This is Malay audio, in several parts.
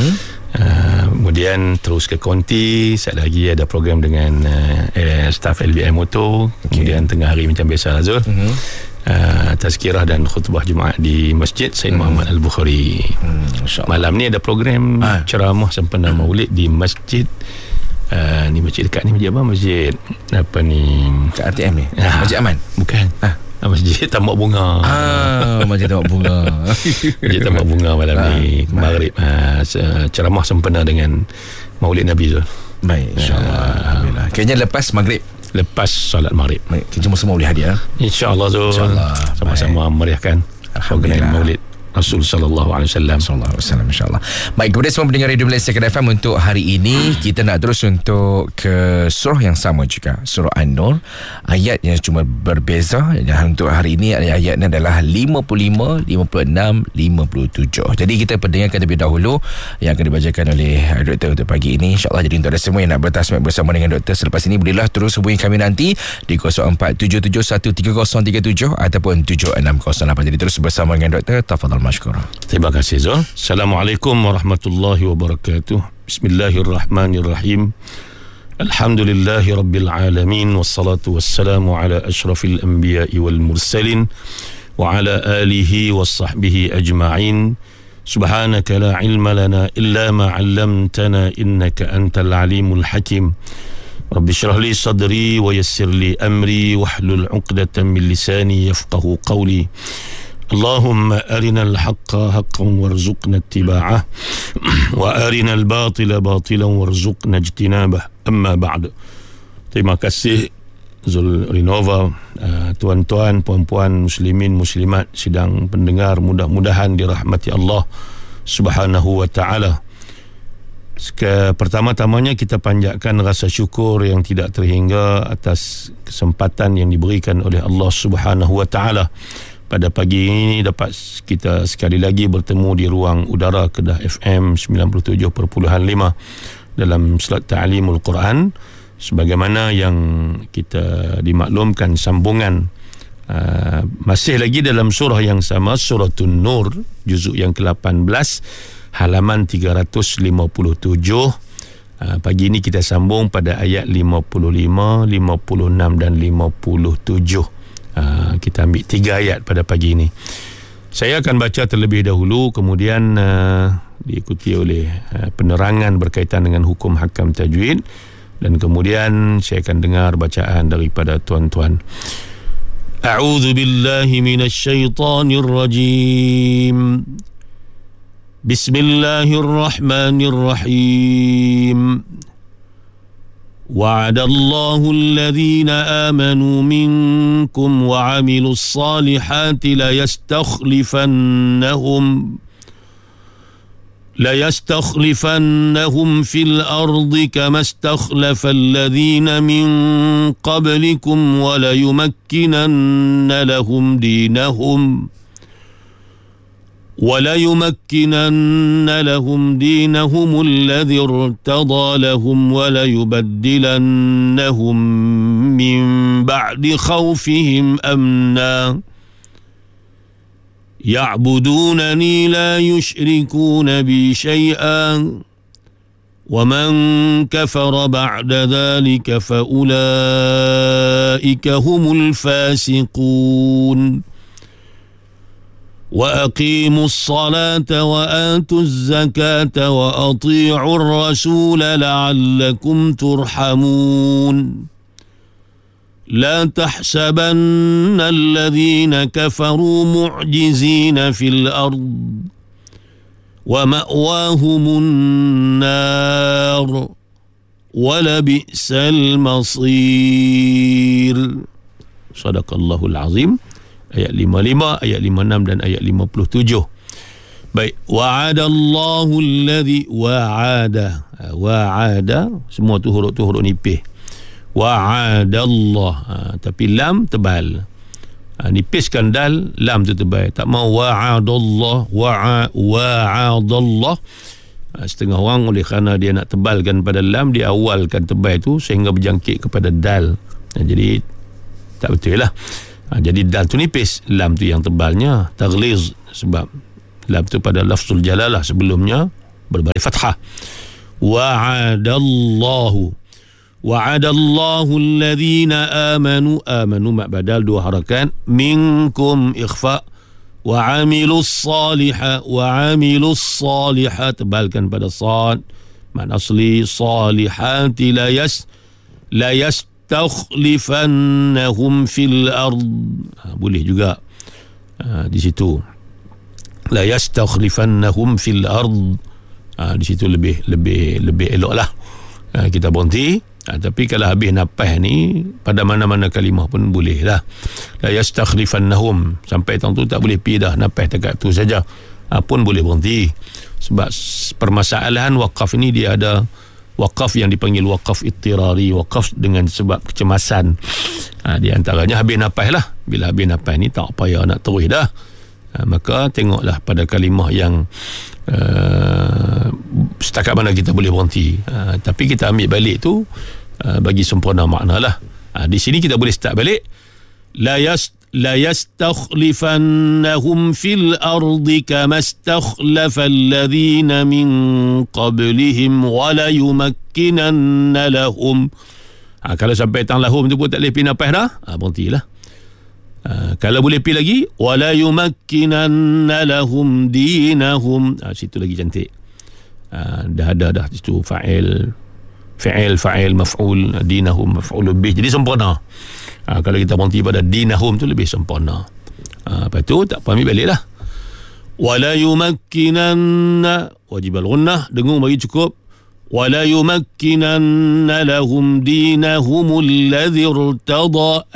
Kemudian terus ke Konti, saat lagi ada program dengan staf LBI Motor. Kemudian tengah hari macam biasa Azul, tazkirah dan khutbah Jumaat di Masjid Said Muhammad Al-Bukhari. Malam ni ada program ceramah sempena Maulid di Masjid ni, masjid dekat ni, masjid apa? Masjid apa ni? Kat RTM ni? Masjid Aman? Bukan. Masjid Tambak Bunga. Masjid Tambak Bunga. Masjid Tambak Bunga malam ni maghrib. Ceramah sempena dengan Maulid Nabi tu. Baik, insya-Allah. Alhamdulillah. Kayaknya lepas maghrib, lepas solat maghrib. Baik, kita semua boleh hadir. Insya-Allah tu. Insya-Allah. Sama-sama meriahkan program Maulid Rasul sallallahu alaihi wasallam, insya-Allah. Baik, kepada semua pendengar Radio Malaysia Kena FM, untuk hari ini kita nak terus untuk ke surah yang sama juga, surah An-Nur. Ayat yang cuma berbeza. Untuk hari ini ayatnya adalah 55, 56, 57. Jadi kita pendengarkan terlebih dahulu yang akan dibacakan oleh Doktor untuk pagi ini, insya-Allah. Jadi untuk anda semua yang nak bertasmik bersama dengan Doktor selepas ini, bolehlah terus hubungi kami nanti di 0477133037 ataupun 7608. Jadi terus bersama dengan Doktor. Tafadhal masykurah. Terima kasih Zul. Assalamualaikum warahmatullahi wabarakatuh. Bismillahirrahmanirrahim. Alhamdulillahi rabbil alamin, wassalatu wassalamu ala asyrafil anbiya'i wal mursalin wa ala alihi wassahbihi ajma'in. Subhanaka la ilma lana illa ma 'allamtana innaka antal alimul hakim. Rabbi shrah li sadri wa yassir li amri wahlul 'uqdatam min lisani yafqahu qawli. Allahumma arina al-haqqa haqqan warzuqna ittiba'ah wa arina al-batila batilan warzuqna ijtinabah. Amma ba'd. Terima kasih Zul Rinova, tuan-tuan, puan-puan, muslimin, muslimat, sidang pendengar, mudah-mudahan dirahmati Allah Subhanahu wa ta'ala. Pertama-tamanya kita panjatkan rasa syukur yang tidak terhingga atas kesempatan yang diberikan oleh Allah Subhanahu wa ta'ala. Pada pagi ini dapat kita sekali lagi bertemu di ruang udara Kedah FM 97.5 dalam slot Ta'limul Quran. Sebagaimana yang kita dimaklumkan, sambungan masih lagi dalam surah yang sama, surah An-Nur, juzuk yang ke-18, halaman 357. Pagi ini kita sambung pada ayat 55, 56 dan 57. Kita ambil 3 ayat pada pagi ini. Saya akan baca terlebih dahulu, kemudian diikuti oleh penerangan berkaitan dengan hukum hakam tajwid, dan kemudian saya akan dengar bacaan daripada tuan-tuan. A'udzu billahi minasyaitonir rajim. Bismillahirrahmanirrahim. وعد الله الذين آمنوا منكم وعملوا الصالحات ليستخلفنهم في الأرض كما استخلف الذين من قبلكم وليمكنن لهم دينهم الذي ارتضى لهم وليبدلنهم من بعد خوفهم أمنا يعبدونني لا يشركون بي شيئا ومن كفر بعد ذلك فأولئك هم الفاسقون وأقيموا الصلاة وآتوا الزكاة وأطيعوا الرسول لعلكم ترحمون لا تحسبن الذين كفروا معجزين في الأرض ومأواهم النار ولبئس المصير. صدق الله العظيم. Ayat 55, ayat 56 dan ayat 57. Baik, wa'adallahu alladhi wa'ada. Wa'ada, semua tu huruf nipis. Wa'adallah, tapi lam tebal. Nipiskan dal, lam tu tebal. Tak mau wa'adallah, wa'adallah. Setengah orang oleh kerana dia nak tebalkan pada lam, dia awalkan tebal tu sehingga berjangkit kepada dal. Jadi tak betul lah. Jadi dal tu nipis, lam tu yang tebalnya taghliz, sebab lam tu pada lafzul jalalah sebelumnya berbaris fathah. Wa'adallahu alladhina amanu mak badal 2 harakat, minkum ikhfa, wa amilus salihat tebalkan pada sad, mak asli salihati la yastakhlifannahum fil ard. Boleh juga di situ, la yastakhlifannahum fil ard. Di situ lebih eloklah kita berhenti. Tapi kalau habis nafas ni, pada mana-mana kalimah pun boleh lah. La yastakhlifannahum, sampai tang tu tak boleh pi dah, nafas dekat tu saja, pun boleh berhenti. Sebab permasalahan wakaf ni, dia ada wakaf yang dipanggil wakaf ittirari, wakaf dengan sebab kecemasan. Di antaranya habis nafas lah. Bila habis nafas ni tak payah nak terus dah, maka tengoklah pada kalimah yang setakat mana kita boleh berhenti. Tapi kita ambil balik tu bagi sempurna makna lah. Di sini kita boleh start balik, la yastakhlifannahum fil ardi kama istakhlafa alladhina min qablihim wa la yumakkinanna lahum. Kalau sampai tang lahum tu pun tak boleh pi nafas dah, berhentilah. Kalau boleh pi lagi, wala yumakkinanna lahum dinahum, situ lagi cantik. Dah ada situ fa'il, maf'ul, dinahum maf'ul bih, jadi sempurna. Kalau kita berhenti pada dinahum tu lebih sempurna. Lepas tu tak ambil balik lah. Wala yumakkinanna, wajib al-ghunnah, dengung bagi cukup. Wala yumakkinanna lahum dinahum alladhi irtada.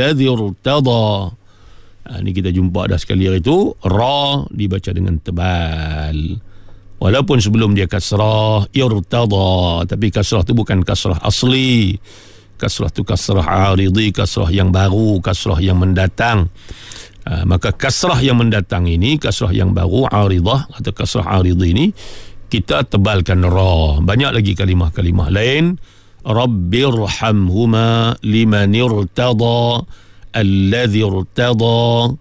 Ni kita jumpa dah sekali hari tu, ra dibaca dengan tebal, walaupun sebelum dia kasrah irtada, tapi kasrah tu bukan kasrah asli. Kasrah tu kasrah aridi, kasrah yang baru, kasrah yang mendatang. Maka kasrah yang mendatang ini, kasrah yang baru, aridah atau kasrah aridi ini, kita tebalkan ra. Banyak lagi kalimah-kalimah lain, rabbirhamhuma liman irtada, alladhi irtada,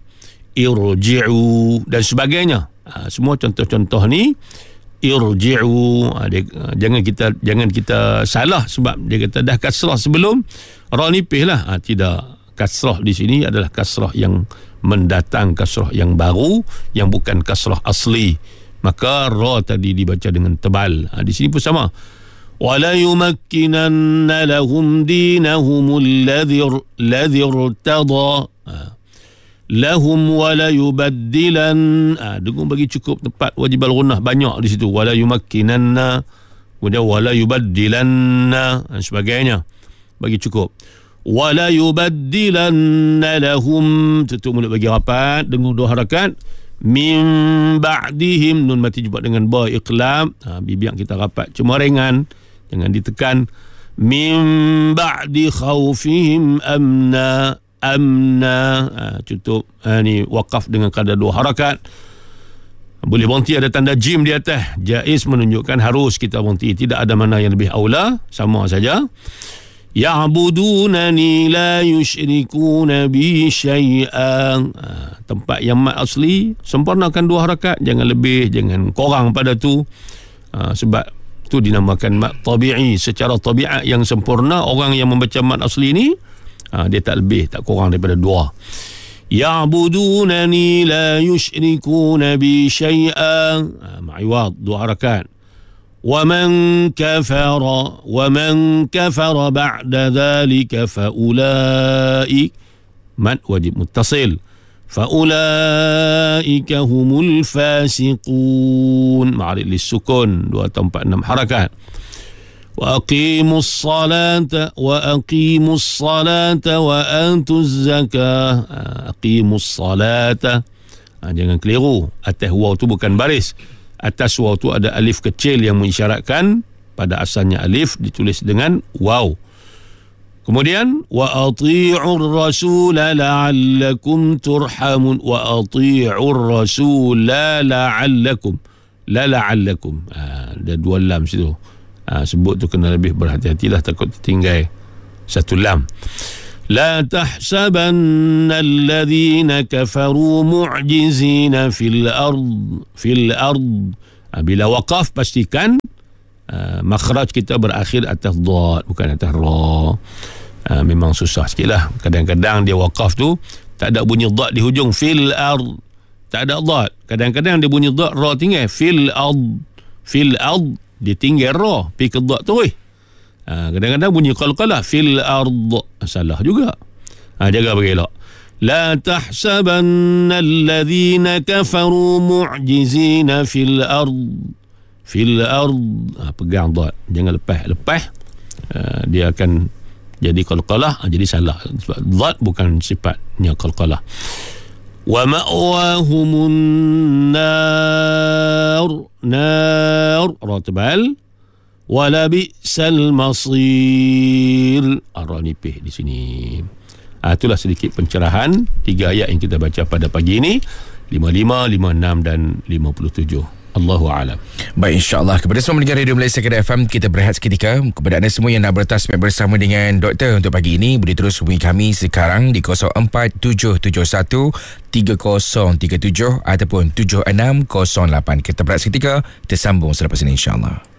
irji'u dan sebagainya. Semua contoh-contoh ni irji'u. Jangan kita salah sebab dia kata dah kasrah sebelum, ra nipih lah. Tidak, kasrah di sini adalah kasrah yang mendatang, kasrah yang baru, yang bukan kasrah asli. Maka ra tadi dibaca dengan tebal. Di sini pun sama, wala yumakkinanna lahum dinahum alladhi irtada lahum wala yubaddilan. Dengung bagi cukup tepat, wajib al-ghunnah banyak di situ, wala yumakkinanna, kemudian wala yubaddilanna dan sebagainya, bagi cukup. Wala yubaddilanna lahum, tutup mulut bagi rapat, dengung 2 harakat. Min ba'dihim, nun mati jumpa dengan ba iqlab, bibiak kita rapat, cuma ringan, jangan ditekan. Min ba'di khawfihim amna, tutup. Ni wakaf dengan kadar 2 harakat. Boleh berhenti, ada tanda jim di atas, jaiz, menunjukkan harus kita berhenti, tidak ada mana yang lebih aula, sama saja. Ya'budunani la yushrikuna bi syai'an. Tempat yang mat asli, sempurnakan 2 harakat, jangan lebih, jangan kurang pada tu. Sebab tu dinamakan mat tabi'i, secara tabiat yang sempurna. Orang yang membaca mat asli ni, dia tak lebih, tak kurang daripada 2. Ya'budunani la yushrikuna bi syai'an, ma'iwad 2 harakat. ومن كفر بعد ذلك فأولئك من wajib muttasil, فأولئك هم الفاسقون, ma'arif lisukun 2 atau 4 6 harakat. وأقيموا الصلاة وآتوا الزكاة. أقيموا الصلاة, jangan keliru, atas waw tu bukan baris. Atas waw tu ada alif kecil yang mengisyaratkan pada asalnya alif ditulis dengan waw. Kemudian wa ati'ur rasul la'allakum turhamun, wa ati'ur rasul la'allakum, ada 2 lam situ. Sebut tu kena lebih berhati-hatilah, takut tertinggal 1 lam. لا تحسبن الذين كفروا معجزين في الأرض Bila waqaf pastikan makhraj kita berakhir atas dad, bukan atas ra. Memang susah sikit lah. Kadang-kadang dia waqaf tu tak ada bunyi dad di hujung, fil ard, tak ada dad. Kadang-kadang dia bunyi dad, ra tinggal, fil ard dia tinggal ra, pergi ke dad terus. Kadang-kadang bunyi qalqalah, fil ard, salah juga. Jaga berelok. La tahsabanna alladhina kafaru mu'jizina fil ard. Pegang dad, jangan lepas. Dia akan jadi qalqalah, jadi salah. Sebab dad bukan sifatnya qalqalah. Wa ma'wahumun nar, ra tebal. Wala bi'sal masir, ra nipih di sini. Itulah sedikit pencerahan 3 ayat yang kita baca pada pagi ini, 55, 56 dan 57. Allahu a'lam. Baik, insya-Allah kepada semua pendengar Radio Malaysia Kedah FM, kita berehat seketika. Kepada anda semua yang nak bertasbih bersama dengan doktor untuk pagi ini, boleh terus hubungi kami sekarang di 04771 3037 ataupun 7608. Kita berehat seketika, kita sambung selepas ini insya-Allah.